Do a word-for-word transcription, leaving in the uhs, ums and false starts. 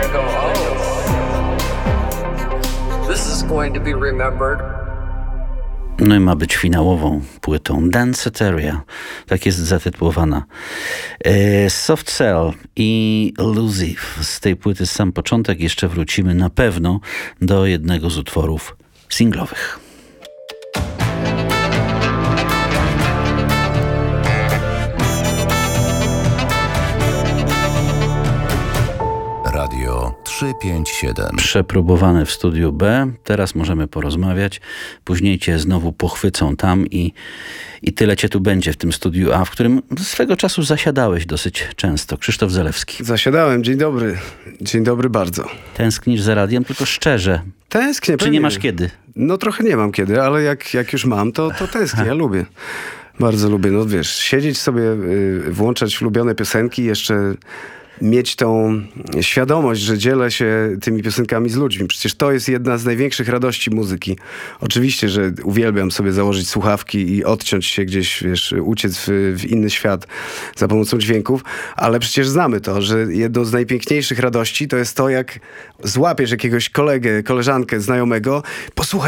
I go, oh, this is going to be remembered. No i ma być finałową płytą Danceteria. Tak jest zatytułowana. E, Soft Cell i Elusive. Z tej płyty sam początek. Jeszcze wrócimy na pewno do jednego z utworów singlowych. Radio trzysta pięćdziesiąt siedem. Przepróbowane w studiu B. Teraz możemy porozmawiać. Później cię znowu pochwycą tam i, i tyle cię tu będzie w tym studiu A, w którym swego czasu zasiadałeś dosyć często. Krzysztof Zalewski. Zasiadałem. Dzień dobry. Dzień dobry bardzo. Tęsknisz za radiem, tylko szczerze. Tęsknię. Czy pewnie. nie masz kiedy? No trochę nie mam kiedy, ale jak, jak już mam, to, to tęsknię. Ja lubię. Bardzo lubię. No wiesz, siedzieć sobie, y, włączać ulubione piosenki, jeszcze mieć tą świadomość, że dzielę się tymi piosenkami z ludźmi. Przecież to jest jedna z największych radości muzyki. Oczywiście, że uwielbiam sobie założyć słuchawki i odciąć się gdzieś, wiesz, uciec w, w inny świat za pomocą dźwięków, ale przecież znamy to, że jedną z najpiękniejszych radości to jest to, jak złapiesz jakiegoś kolegę, koleżankę, znajomego, posłuchaj